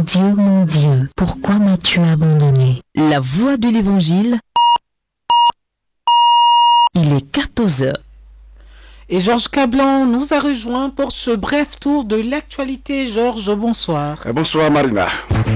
mon Dieu, pourquoi m'as-tu abandonné? La voix de l'Évangile, il est 14h. Et Georges Cablan nous a rejoint pour ce bref tour de l'actualité. Georges, bonsoir. Bonsoir Marina.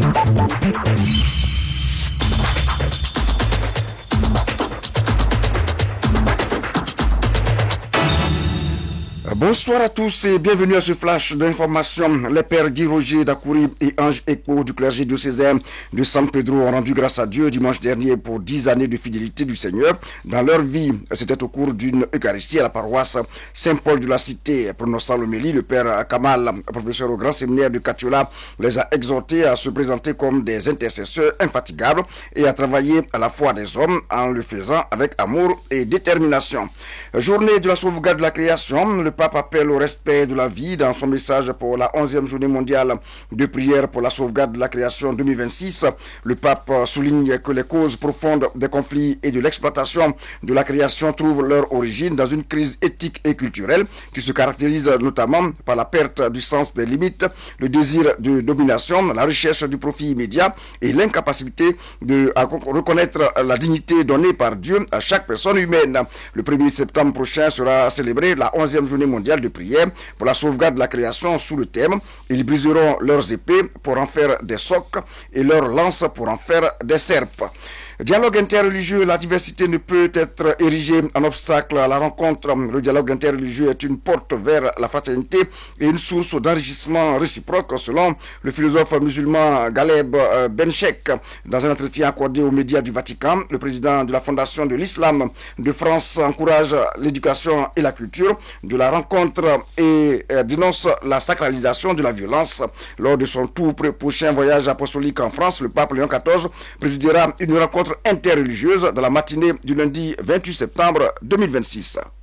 Bonsoir à tous et bienvenue à ce flash d'information. Les pères Guy Roger d'Akouri et Ange Ekpo du clergé diocésain de San Pedro ont rendu grâce à Dieu dimanche dernier pour 10 années de fidélité du Seigneur dans leur vie. C'était au cours d'une Eucharistie à la paroisse Saint-Paul de la Cité. Prononçant l'homélie, le père Kamal, professeur au grand séminaire de Katiola, les a exhortés à se présenter comme des intercesseurs infatigables et à travailler à la foi des hommes en le faisant avec amour et détermination. Journée de la sauvegarde de la création, le pape appelle au respect de la vie dans son message pour la 11e journée mondiale de prière pour la sauvegarde de la création 2026. Le pape souligne que les causes profondes des conflits et de l'exploitation de la création trouvent leur origine dans une crise éthique et culturelle qui se caractérise notamment par la perte du sens des limites, le désir de domination, la recherche du profit immédiat et l'incapacité de reconnaître la dignité donnée par Dieu à chaque personne humaine. Le 1er septembre prochain sera célébrée la 11e journée mondiale de prière pour la sauvegarde de la création sous le thème « Ils briseront leurs épées pour en faire des socs et leurs lances pour en faire des serpes ». Dialogue interreligieux, la diversité ne peut être érigée en obstacle à la rencontre. Le dialogue interreligieux est une porte vers la fraternité et une source d'enrichissement réciproque selon le philosophe musulman Ghaleb Benchek. Dans un entretien accordé aux médias du Vatican, le président de la Fondation de l'Islam de France encourage l'éducation et la culture de la rencontre et dénonce la sacralisation de la violence. Lors de son tout prochain voyage apostolique en France, le pape Léon XIV présidera une rencontre interreligieuse dans la matinée du lundi 28 septembre 2026.